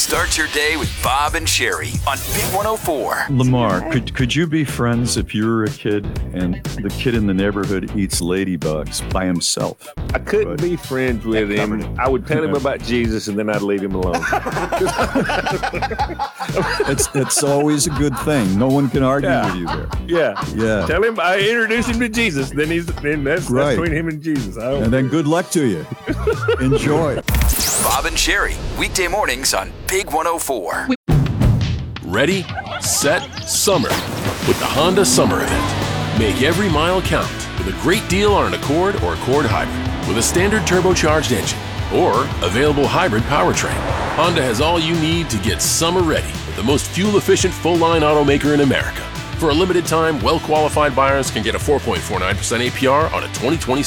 Start your day with Bob and Sherry on Big 104. Lamar, could you be friends if you were a kid and the kid in the neighborhood eats ladybugs by himself? I couldn't be friends with him. I would tell him about Jesus and then I'd leave him alone. It's always a good thing. No one can argue with you there. Yeah. Tell him I introduced him to Jesus. Then that's right. between him and Jesus. And then good luck to you. Enjoy. Bob and Sherry, weekday mornings on Big 104. Ready, set, summer with the Honda Summer Event. Make every mile count with a great deal on an Accord or Accord Hybrid with a standard turbocharged engine or available hybrid powertrain. Honda has all you need to get summer ready with the most fuel-efficient full-line automaker in America. For a limited time, well-qualified buyers can get a 4.49% APR on a 2020